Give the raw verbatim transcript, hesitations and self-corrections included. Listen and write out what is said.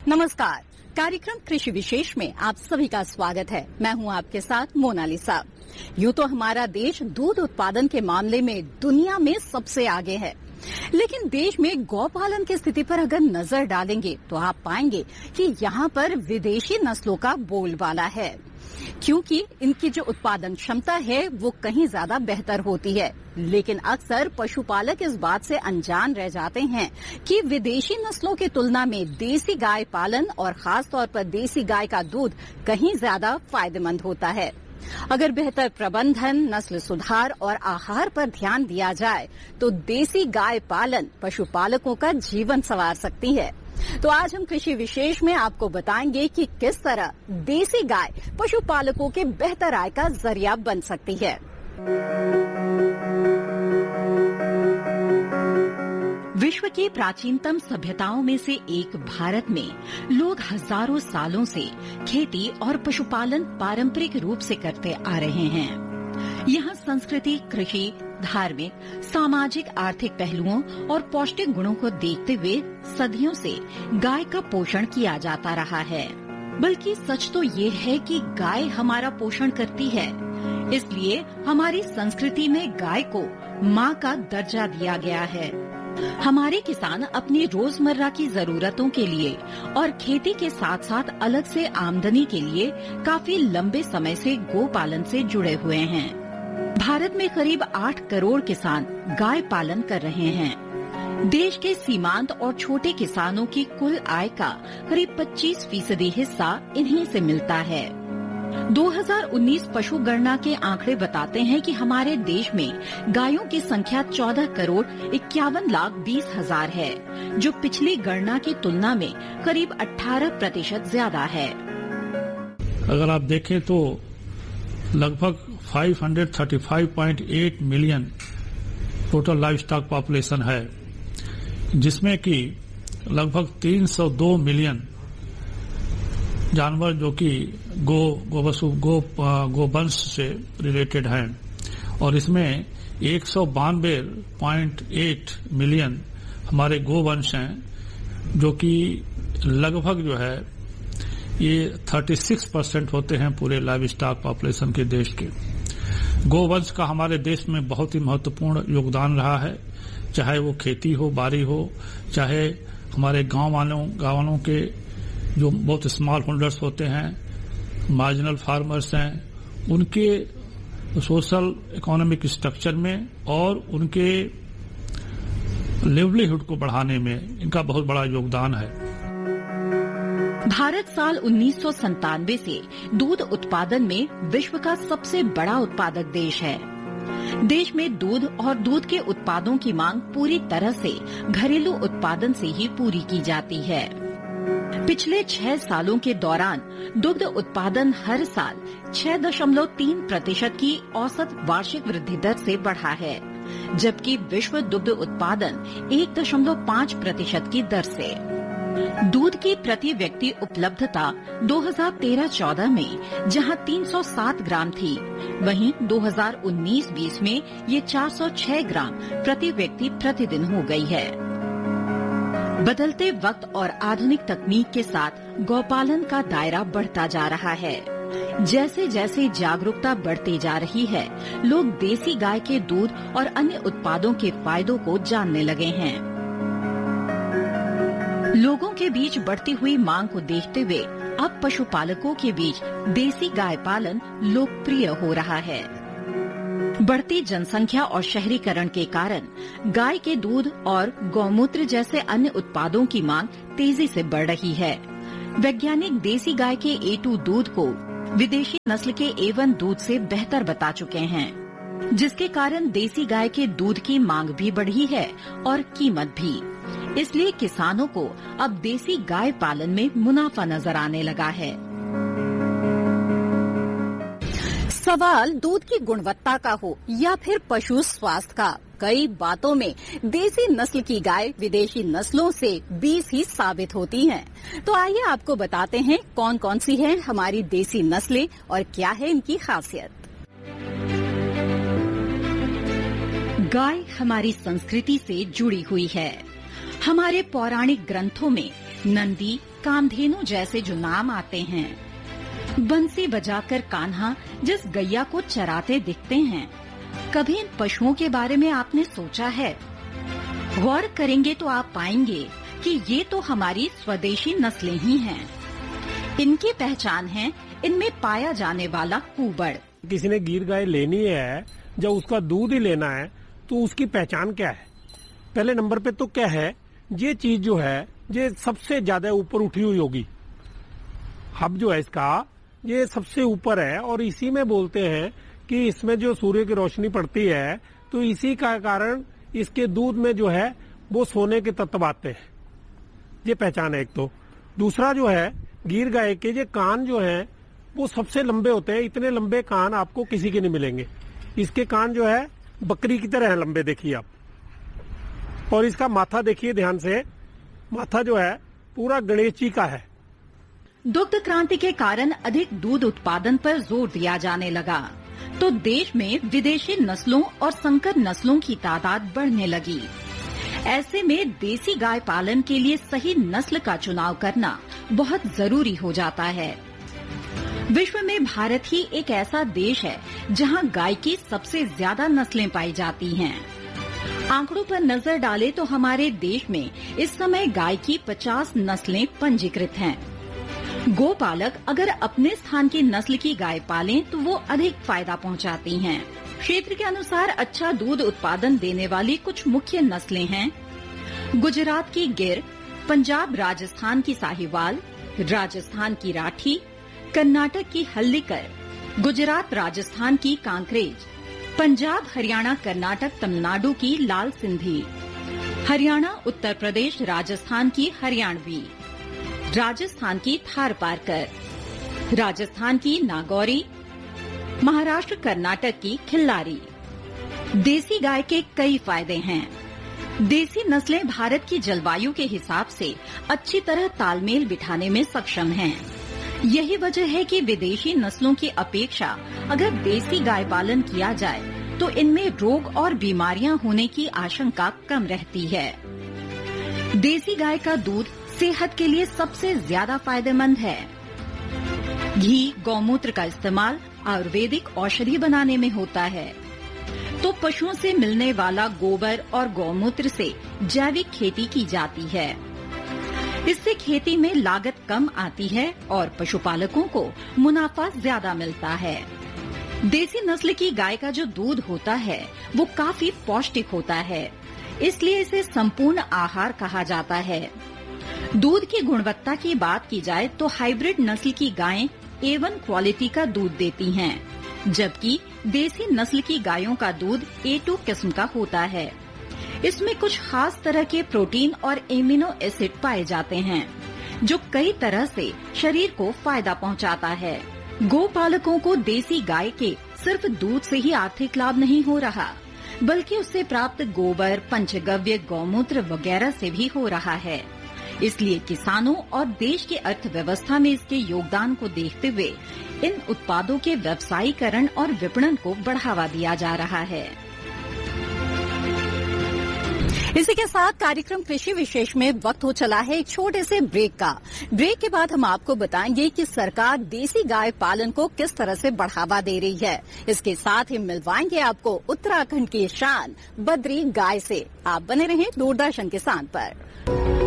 नमस्कार। कार्यक्रम कृषि विशेष में आप सभी का स्वागत है। मैं हूं आपके साथ मोनालिसा। यूं तो हमारा देश दूध उत्पादन के मामले में दुनिया में सबसे आगे है, लेकिन देश में गौपालन की स्थिति पर अगर नजर डालेंगे तो आप पाएंगे कि यहाँ पर विदेशी नस्लों का बोलबाला है, क्योंकि इनकी जो उत्पादन क्षमता है वो कहीं ज्यादा बेहतर होती है। लेकिन अक्सर पशुपालक इस बात से अनजान रह जाते हैं कि विदेशी नस्लों की तुलना में देसी गाय पालन और खास तौर पर देसी गाय का दूध कहीं ज्यादा फायदेमंद होता है। अगर बेहतर प्रबंधन, नस्ल सुधार और आहार पर ध्यान दिया जाए तो देसी गाय पालन पशुपालकों का जीवन संवार सकती है। तो आज हम कृषि विशेष में आपको बताएंगे कि किस तरह देसी गाय पशुपालकों के बेहतर आय का जरिया बन सकती है। विश्व की प्राचीनतम सभ्यताओं में से एक भारत में लोग हजारों सालों से खेती और पशुपालन पारंपरिक रूप से करते आ रहे हैं। यहाँ संस्कृति, कृषि, धार्मिक, सामाजिक, आर्थिक पहलुओं और पौष्टिक गुणों को देखते हुए सदियों से गाय का पोषण किया जाता रहा है। बल्कि सच तो ये है कि गाय हमारा पोषण करती है, इसलिए हमारी संस्कृति में गाय को माँ का दर्जा दिया गया है। हमारे किसान अपनी रोजमर्रा की जरूरतों के लिए और खेती के साथ साथ अलग से आमदनी के लिए काफी लंबे समय से गोपालन से जुड़े हुए हैं। भारत में करीब आठ करोड़ किसान गाय पालन कर रहे हैं। देश के सीमांत और छोटे किसानों की कुल आय का करीब पच्चीस फीसदी हिस्सा इन्हीं से मिलता है। दो हज़ार उन्नीस पशु गणना के आंकड़े बताते हैं कि हमारे देश में गायों की संख्या चौदह करोड़ इक्यावन लाख बीस हजार है, जो पिछली गणना की तुलना में करीब अठारह प्रतिशत ज्यादा है। अगर आप देखें तो लगभग पाँच सौ पैंतीस पॉइंट आठ million total live stock population है, जिसमें कि लगभग तीन सौ दो मिलियन जानवर जो कि गो गोवसु गो गोवंश से रिलेटेड हैं, और इसमें एक सौ बानवे पॉइंट आठ मिलियन हमारे गोवंश हैं, जो कि लगभग जो है ये छत्तीस परसेंट होते हैं पूरे लाइव स्टॉक पॉपुलेशन के देश के। गोवंश का हमारे देश में बहुत ही महत्वपूर्ण योगदान रहा है, चाहे वो खेती हो, बारी हो, चाहे हमारे गांव वालों गाँव वालों के जो बहुत स्मॉल होल्डर्स होते हैं, मार्जिनल फार्मर्स हैं, उनके सोशल इकोनॉमिक स्ट्रक्चर में और उनके लिवलीहुड को बढ़ाने में इनका बहुत बड़ा योगदान है। भारत साल उन्नीस सौ संतानवे से दूध उत्पादन में विश्व का सबसे बड़ा उत्पादक देश है। देश में दूध और दूध के उत्पादों की मांग पूरी तरह से घरेलू उत्पादन से ही पूरी की जाती है। पिछले छह सालों के दौरान दुग्ध उत्पादन हर साल छह दशमलव तीन प्रतिशत की औसत वार्षिक वृद्धि दर से बढ़ा है, जबकि विश्व दुग्ध उत्पादन एक दशमलव पाँच प्रतिशत की दर से। दूध की प्रति व्यक्ति उपलब्धता दो हज़ार तेरह चौदह में जहां तीन सौ सात ग्राम थी, वहीं दो हज़ार उन्नीस बीस में ये चार सौ छह ग्राम प्रति व्यक्ति प्रतिदिन हो गई है। बदलते वक्त और आधुनिक तकनीक के साथ गौपालन का दायरा बढ़ता जा रहा है। जैसे जैसे जागरूकता बढ़ती जा रही है, लोग देसी गाय के दूध और अन्य उत्पादों के फायदों को जानने लगे हैं। लोगों के बीच बढ़ती हुई मांग को देखते हुए अब पशुपालकों के बीच देसी गाय पालन लोकप्रिय हो रहा है। बढ़ती जनसंख्या और शहरीकरण के कारण गाय के दूध और गौमूत्र जैसे अन्य उत्पादों की मांग तेजी से बढ़ रही है। वैज्ञानिक देसी गाय के ए टू दूध को विदेशी नस्ल के ए वन दूध से बेहतर बता चुके हैं, जिसके कारण देसी गाय के दूध की मांग भी बढ़ी है और कीमत भी। इसलिए किसानों को अब देसी गाय पालन में मुनाफा नजर आने लगा है। सवाल दूध की गुणवत्ता का हो या फिर पशु स्वास्थ्य का, कई बातों में देसी नस्ल की गाय विदेशी नस्लों से बीस ही साबित होती हैं। तो आइए आपको बताते हैं कौन कौन सी है हमारी देसी नस्लें और क्या है इनकी खासियत। गाय हमारी संस्कृति से जुड़ी हुई है। हमारे पौराणिक ग्रंथों में नंदी, कामधेनु जैसे जो नाम आते हैं। बंसी बजाकर कान्हा जिस गैया को चराते दिखते हैं, कभी इन पशुओं के बारे में आपने सोचा है? गौर करेंगे तो आप पाएंगे कि ये तो हमारी स्वदेशी नस्लें ही हैं। इनकी पहचान है इनमें पाया जाने वाला कुबड़। किसी ने गिर गाय लेनी है, जब उसका दूध ही लेना है तो उसकी पहचान क्या है? पहले नंबर पे तो क्या है, ये चीज जो है ये सबसे ज्यादा ऊपर उठी हुई होगी। हब जो है इसका ये सबसे ऊपर है और इसी में बोलते हैं कि इसमें जो सूर्य की रोशनी पड़ती है तो इसी का कारण इसके दूध में जो है वो सोने के तत्व आते हैं। ये पहचान है एक तो। दूसरा जो है गिर गाय के ये कान जो है वो सबसे लंबे होते हैं। इतने लंबे कान आपको किसी के नहीं मिलेंगे। इसके कान जो है बकरी की तरह है लंबे, देखिए आप। और इसका माथा देखिए ध्यान से, माथा जो है पूरा गणेश जी का है। दुग्ध क्रांति के कारण अधिक दूध उत्पादन पर जोर दिया जाने लगा तो देश में विदेशी नस्लों और संकर नस्लों की तादाद बढ़ने लगी। ऐसे में देसी गाय पालन के लिए सही नस्ल का चुनाव करना बहुत जरूरी हो जाता है। विश्व में भारत ही एक ऐसा देश है जहां गाय की सबसे ज्यादा नस्लें पाई जाती हैं। आंकड़ों पर नजर डालें तो हमारे देश में इस समय गाय की पचास नस्लें पंजीकृत हैं। गोपालक अगर अपने स्थान की नस्ल की गाय पालें तो वो अधिक फायदा पहुंचाती हैं। क्षेत्र के अनुसार अच्छा दूध उत्पादन देने वाली कुछ मुख्य नस्लें हैं। गुजरात की गिर, पंजाब राजस्थान की साहिवाल, राजस्थान की राठी, कर्नाटक की हल्लीकर, गुजरात राजस्थान की कांकरेज, पंजाब हरियाणा कर्नाटक तमिलनाडु की लाल सिंधी, हरियाणा उत्तर प्रदेश राजस्थान की हरियाणवी, राजस्थान की थारपारकर, राजस्थान की नागौरी, महाराष्ट्र कर्नाटक की खिल्लारी। देसी गाय के कई फायदे हैं। देसी नस्लें भारत की जलवायु के हिसाब से अच्छी तरह तालमेल बिठाने में सक्षम हैं। यही वजह है कि विदेशी नस्लों की अपेक्षा अगर देसी गाय पालन किया जाए तो इनमें रोग और बीमारियां होने की आशंका कम रहती है। देसी गाय का दूध सेहत के लिए सबसे ज्यादा फायदेमंद है। घी, गौमूत्र का इस्तेमाल आयुर्वेदिक औषधि बनाने में होता है तो पशुओं से मिलने वाला गोबर और गौमूत्र से जैविक खेती की जाती है। इससे खेती में लागत कम आती है और पशुपालकों को मुनाफा ज्यादा मिलता है। देसी नस्ल की गाय का जो दूध होता है वो काफी पौष्टिक होता है, इसलिए इसे संपूर्ण आहार कहा जाता है। दूध की गुणवत्ता की बात की जाए तो हाइब्रिड नस्ल की गायें ए वन क्वालिटी का दूध देती हैं, जबकि देसी नस्ल की गायों का दूध ए टू किस्म का होता है। इसमें कुछ खास तरह के प्रोटीन और एमिनो एसिड पाए जाते हैं जो कई तरह से शरीर को फायदा पहुंचाता है। गोपालकों को देसी गाय के सिर्फ दूध से ही आर्थिक लाभ नहीं हो रहा, बल्कि उससे प्राप्त गोबर, पंचगव्य, गौमूत्र वगैरह से भी हो रहा है। इसलिए किसानों और देश की अर्थव्यवस्था में इसके योगदान को देखते हुए इन उत्पादों के व्यवसायीकरण और विपणन को बढ़ावा दिया जा रहा है। इसी के साथ कार्यक्रम कृषि विशेष में वक्त हो चला है एक छोटे से ब्रेक का। ब्रेक के बाद हम आपको बताएंगे कि सरकार देसी गाय पालन को किस तरह से बढ़ावा दे रही है। इसके साथ ही मिलवाएंगे आपको उत्तराखंड की शान बद्री गाय से। आप बने रहें दूरदर्शन किसान पर।